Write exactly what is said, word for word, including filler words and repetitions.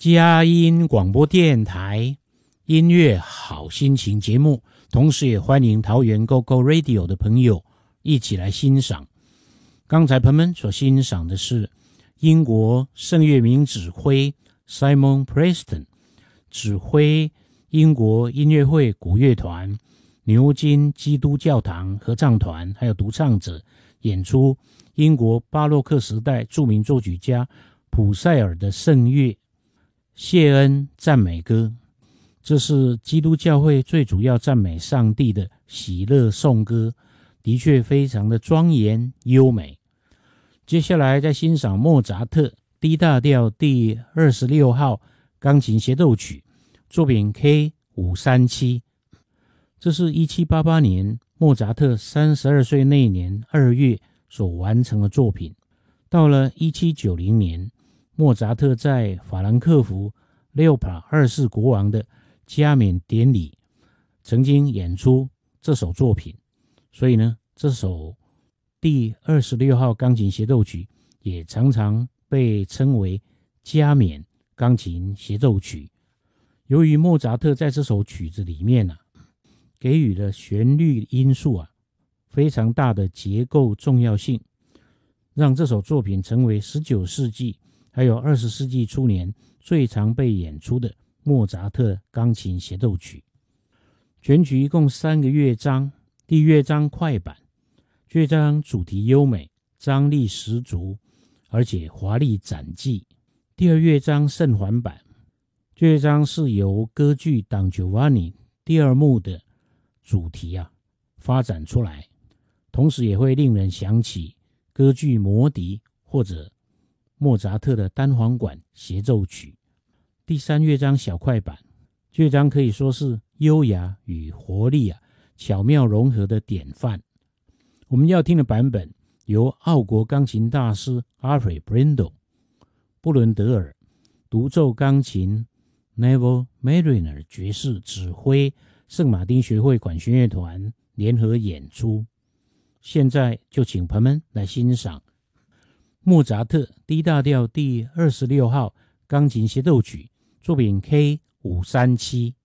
佳音广播电台音乐好心情节目，同时也欢迎桃园 Go Go Radio 的朋友一起来欣赏。刚才朋友们所欣赏的是英国圣乐名指挥 Simon Preston 指挥英国音乐会古乐团、牛津基督教堂合唱团还有独唱者演出英国巴洛克时代著名作曲家普塞尔的圣乐谢恩赞美歌。这是基督教会最主要赞美上帝的喜乐颂歌，的确非常的庄严优美。接下来再欣赏莫扎特 D 大调第二十六号钢琴协奏曲作品 K 五三七， 这是一七八八年莫扎特三十二岁那年二月所完成的作品。到了一七九零年，莫扎特在法兰克福六帕二世国王的加冕典礼曾经演出这首作品，所以呢，这首第二十六号钢琴协奏曲也常常被称为加冕钢琴协奏曲。由于莫扎特在这首曲子里面啊，给予了旋律因素啊非常大的结构重要性，让这首作品成为十九世纪还有二十世纪初年最常被演出的莫扎特钢琴协奏曲。全曲一共三个乐章，第一乐章快板，乐章主题优美，张力十足，而且华丽展技。第二乐章圣缓板，乐章是由歌剧《Don Giovanni》第二幕的主题啊发展出来，同时也会令人想起歌剧《魔笛》或者莫扎特的单簧管协奏曲。第三乐章小快板，乐章可以说是优雅与活力啊巧妙融合的典范。我们要听的版本由奥国钢琴大师 Alfred Brendel 布伦德尔独奏钢琴 Neville Marriner 爵士指挥圣马丁学会管弦乐团联合演出。现在就请朋友们来欣赏莫扎特 D 大调第二十六号钢琴协奏曲作品 K 五三七。